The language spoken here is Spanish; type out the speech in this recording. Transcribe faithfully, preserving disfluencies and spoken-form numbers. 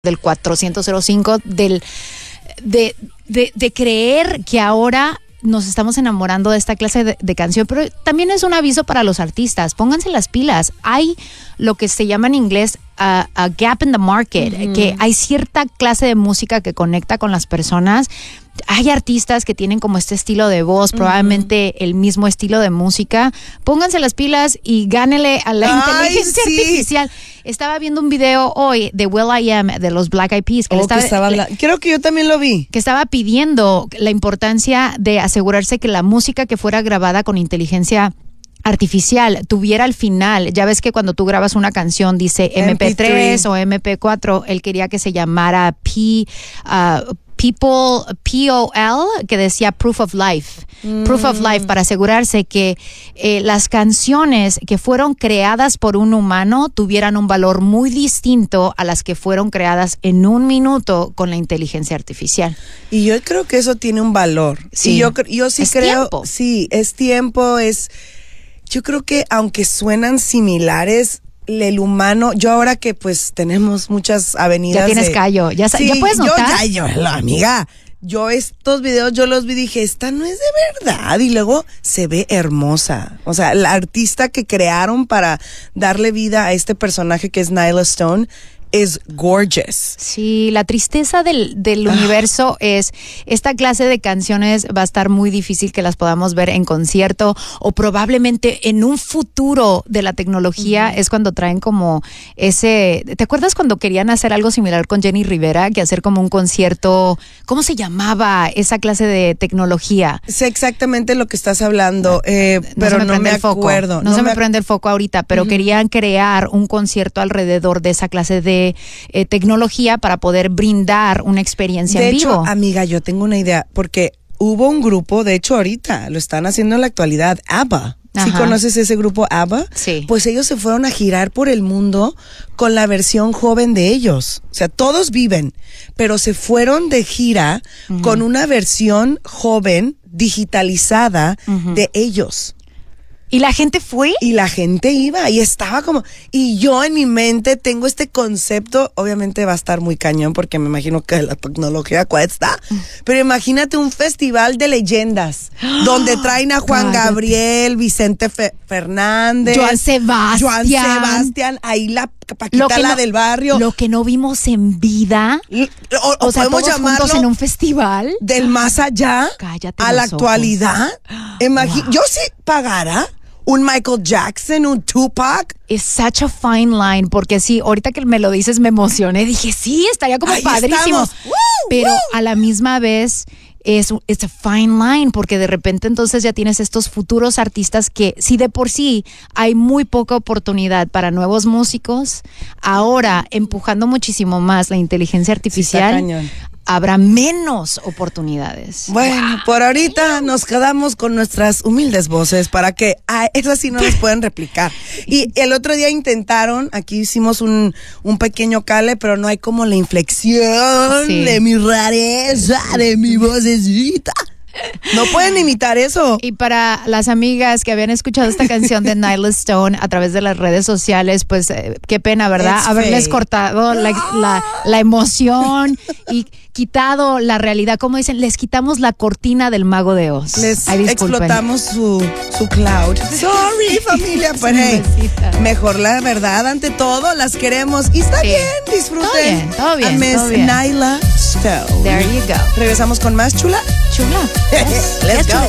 del cuatrocientos cinco, del, de, de, de creer que ahora nos estamos enamorando de esta clase de, de canción, pero también es un aviso para los artistas. Pónganse las pilas. Hay lo que se llama en inglés a uh, uh, gap in the market, uh-huh. que hay cierta clase de música que conecta con las personas. Hay artistas que tienen como este estilo de voz, uh-huh. probablemente el mismo estilo de música. Pónganse las pilas y gánele a la Ay, inteligencia sí. artificial. Estaba viendo un video hoy de Will I Am, de los Black Eyed Peas. Que oh, estaba, que estaba la... Creo que yo también lo vi. Que estaba pidiendo la importancia de asegurarse que la música que fuera grabada con inteligencia artificial tuviera al final, ya ves que cuando tú grabas una canción dice eme pe tres o eme pe cuatro, él quería que se llamara P, uh, People, P O L, que decía Proof of Life. Mm. Proof of Life, para asegurarse que eh, las canciones que fueron creadas por un humano tuvieran un valor muy distinto a las que fueron creadas en un minuto con la inteligencia artificial. Y yo creo que eso tiene un valor. Sí, y yo, yo sí es creo, tiempo. Sí, es tiempo, es... Yo creo que aunque suenan similares, el humano, yo ahora que pues tenemos muchas avenidas. Ya tienes de, callo, ya, sí, ya puedes notar. Yo ya, yo, amiga, yo estos videos yo los vi y dije, esta no es de verdad. Y luego se ve hermosa. O sea, la artista que crearon para darle vida a este personaje que es Nyla Stone es gorgeous. Sí, la tristeza del, del ah. universo es esta clase de canciones va a estar muy difícil que las podamos ver en concierto o probablemente en un futuro de la tecnología uh-huh. es cuando traen como ese... ¿Te acuerdas cuando querían hacer algo similar con Jenny Rivera? Que hacer como un concierto... ¿Cómo se llamaba esa clase de tecnología? Sé exactamente lo que estás hablando, eh, no pero me no me acuerdo. No, no se me, me prende el foco ahorita, pero uh-huh. querían crear un concierto alrededor de esa clase de Eh, tecnología para poder brindar una experiencia de en hecho, vivo. Amiga, yo tengo una idea, porque hubo un grupo, de hecho ahorita lo están haciendo en la actualidad, ABBA. ¿Sí Ajá. conoces ese grupo ABBA? Sí. Pues ellos se fueron a girar por el mundo con la versión joven de ellos. O sea, todos viven, pero se fueron de gira uh-huh. con una versión joven digitalizada uh-huh. de ellos. ¿Y la gente fue? Y la gente iba y estaba como... Y yo en mi mente tengo este concepto, obviamente va a estar muy cañón porque me imagino que la tecnología cuesta, pero imagínate un festival de leyendas donde traen a Juan Cállate. Gabriel, Vicente Fe- Fernández, Joan Sebastián, Joan Sebastián, ahí la Paquita la no, del barrio. Lo que no vimos en vida. O, o, o sea, podemos llamarlo en un festival. Del más allá Cállate a la ojos. Actualidad. Imagi- wow. Yo sí pagara un Michael Jackson, un Tupac. Es such a fine line, porque sí, ahorita que me lo dices me emocioné, dije, sí, estaría como Ahí padrísimo. Woo, pero woo. a la misma vez es it's a fine line, porque de repente entonces ya tienes estos futuros artistas que si de por sí hay muy poca oportunidad para nuevos músicos, ahora empujando muchísimo más la inteligencia artificial, sí, habrá menos oportunidades. Bueno, wow. por ahorita nos quedamos con nuestras humildes voces para que ah, esas sí no las pueden replicar. Y el otro día intentaron, aquí hicimos un, un pequeño cale, pero no hay como la inflexión sí. de mi rareza, de mi vocecita. No pueden imitar eso. Y para las amigas que habían escuchado esta canción de Nyla Stone a través de las redes sociales, pues eh, qué pena, ¿verdad? It's Haberles fake. cortado la, la, la emoción y quitado la realidad. Como dicen, les quitamos la cortina del Mago de Oz. Les Ay, explotamos su, su cloud. Sorry, familia, pero hey, mejor la verdad ante todo. Las queremos. Y está sí. bien, disfruten. Todo bien, todo bien. A Miss todo bien. Nyla Stone. There you go. Regresamos con más, chula. Chula. Let's go.